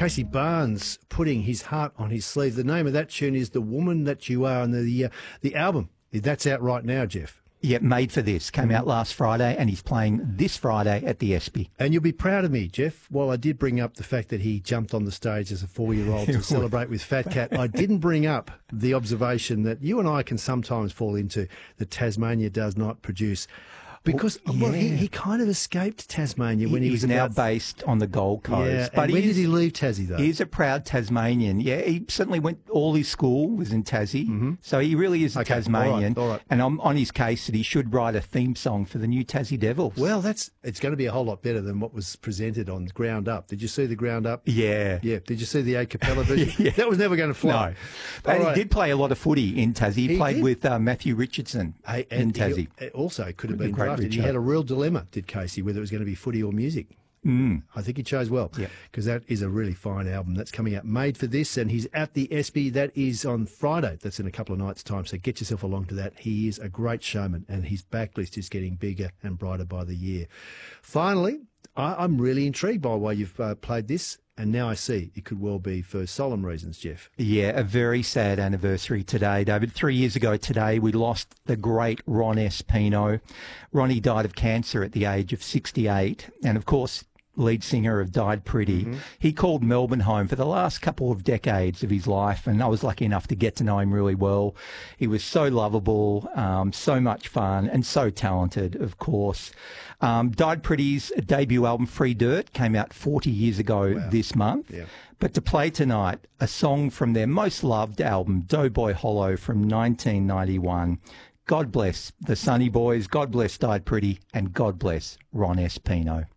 Casey Barnes putting his heart on his sleeve. The name of that tune is The Woman That You Are, and the album, that's out right now, Jeff. Yeah, Made for This came out last Friday, and he's playing this Friday at the ESPY. And you'll be proud of me, Jeff. While I did bring up the fact that he jumped on the stage as a 4-year-old to celebrate with Fat Cat, I didn't bring up the observation that you and I can sometimes fall into that Tasmania does not produce. Because he kind of escaped Tasmania when he was now based on the Gold Coast. Yeah, but when did he leave Tassie, though? He's a proud Tasmanian. Yeah, he certainly went, all his school was in Tassie. So he really is a Tasmanian. All right. And I'm on his case that he should write a theme song for the new Tassie Devils. Well, it's going to be a whole lot better than what was presented on Ground Up. Did you see the Ground Up? Yeah. Yeah. Did you see the a cappella version? Yeah. That was never going to fly. No. But he did play a lot of footy in Tassie. He played with Matthew Richardson in Tassie. He also could have been Great drafted. He had a real dilemma, did Casey, whether it was going to be footy or music. I think he chose well, because that is a really fine album that's coming out, Made for This, and he's at the ESPY. That is on Friday. That's in a couple of nights' time, so get yourself along to that. He is a great showman, and his backlist is getting bigger and brighter by the year. Finally, I'm really intrigued by why you've played this, and now I see it could well be for solemn reasons, Jeff. Yeah, a very sad anniversary today, David. 3 years ago today, we lost the great Ron S. Pino. Ronnie died of cancer at the age of 68, and of course, lead singer of Died Pretty. He called Melbourne home for the last couple of decades of his life, and I was lucky enough to get to know him really well. He was so lovable, so much fun, and so talented, of course. Died Pretty's debut album, Free Dirt, came out 40 years ago this month. Yeah. But to play tonight, a song from their most loved album, Doughboy Hollow, from 1991. God bless the Sunny Boys, God bless Died Pretty, and God bless Ron S. Pino.